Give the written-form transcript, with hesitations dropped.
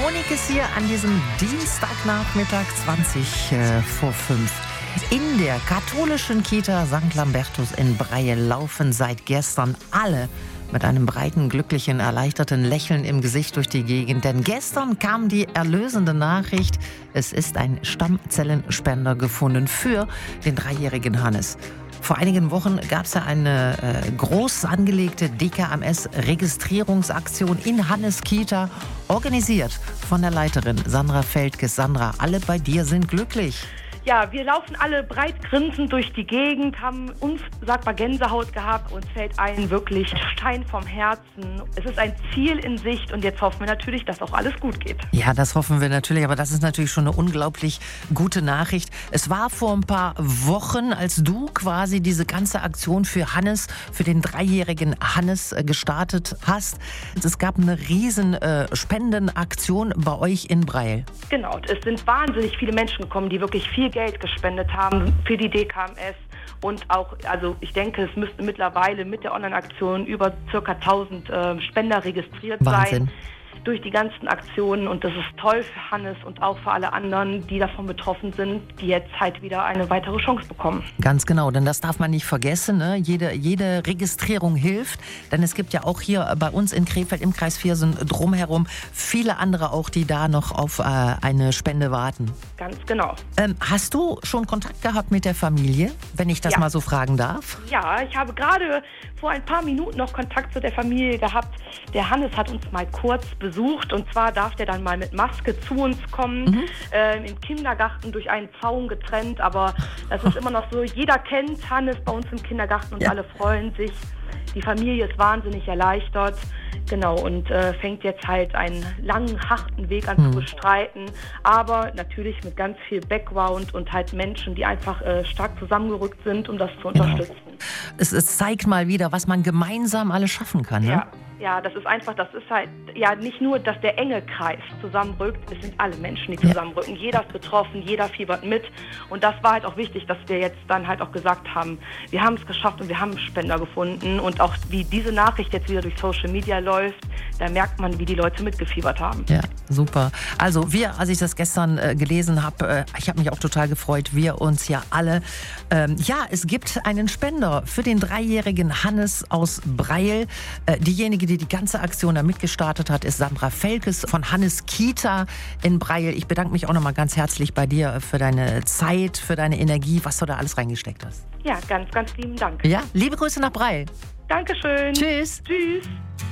Monik ist hier an diesem Dienstagnachmittag 20 vor 5. In der katholischen Kita St. Lambertus in Breil laufen seit gestern alle mit einem breiten, glücklichen, erleichterten Lächeln im Gesicht durch die Gegend. Denn gestern kam die erlösende Nachricht, es ist ein Stammzellenspender gefunden für den 3-jährigen Hannes. Vor einigen Wochen gab es ja eine groß angelegte DKMS-Registrierungsaktion in Hannes Kita, organisiert von der Leiterin Sandra Feldges. Sandra, alle bei dir sind glücklich. Ja, wir laufen alle breit grinsend durch die Gegend, haben unsagbar Gänsehaut gehabt. Uns fällt ein wirklich Stein vom Herzen. Es ist ein Ziel in Sicht und jetzt hoffen wir natürlich, dass auch alles gut geht. Ja, das hoffen wir natürlich, aber das ist natürlich schon eine unglaublich gute Nachricht. Es war vor ein paar Wochen, als du quasi diese ganze Aktion für Hannes, für den 3-jährigen Hannes gestartet hast. Es gab eine riesen Spendenaktion bei euch in Breil. Genau, es sind wahnsinnig viele Menschen gekommen, die wirklich viel Geld gespendet haben für die DKMS und auch, also ich denke, es müssten mittlerweile mit der Online-Aktion über ca. 1000 Spender registriert sein durch die ganzen Aktionen und das ist toll für Hannes und auch für alle anderen, die davon betroffen sind, die jetzt halt wieder eine weitere Chance bekommen. Ganz genau, denn das darf man nicht vergessen, ne? Jede Registrierung hilft, denn es gibt ja auch hier bei uns in Krefeld im Kreis Viersen drumherum viele andere auch, die da noch auf eine Spende warten. Ganz genau. Hast du schon Kontakt gehabt mit der Familie, wenn ich das mal so fragen darf? Ja, ich habe gerade vor ein paar Minuten noch Kontakt zu der Familie gehabt. Der Hannes hat uns mal kurz besucht und zwar darf der dann mal mit Maske zu uns kommen, im Kindergarten durch einen Zaun getrennt, aber das ist immer noch so, jeder kennt Hannes bei uns im Kindergarten und alle freuen sich. Die Familie ist wahnsinnig erleichtert, genau, und fängt jetzt halt einen langen, harten Weg an zu bestreiten, aber natürlich mit ganz viel Background und halt Menschen, die einfach stark zusammengerückt sind, um das zu unterstützen. Es zeigt mal wieder, was man gemeinsam alles schaffen kann, ne? Ja, das ist einfach, das ist halt ja nicht nur, dass der enge Kreis zusammenrückt, es sind alle Menschen, die zusammenrücken. Jeder ist betroffen, jeder fiebert mit und das war halt auch wichtig, dass wir jetzt dann halt auch gesagt haben, wir haben es geschafft und wir haben Spender gefunden und auch wie diese Nachricht jetzt wieder durch Social Media läuft, da merkt man, wie die Leute mitgefiebert haben. Ja, super. Also als ich das gestern gelesen habe, ich habe mich auch total gefreut, wir uns ja alle. Es gibt einen Spender für den 3-jährigen Hannes aus Breil. Diejenige, die die ganze Aktion da mitgestartet hat, ist Sandra Feldges von Hannes Kita in Breil. Ich bedanke mich auch nochmal ganz herzlich bei dir für deine Zeit, für deine Energie, was du da alles reingesteckt hast. Ja, ganz, ganz lieben Dank. Ja, liebe Grüße nach Breil. Dankeschön. Tschüss. Tschüss.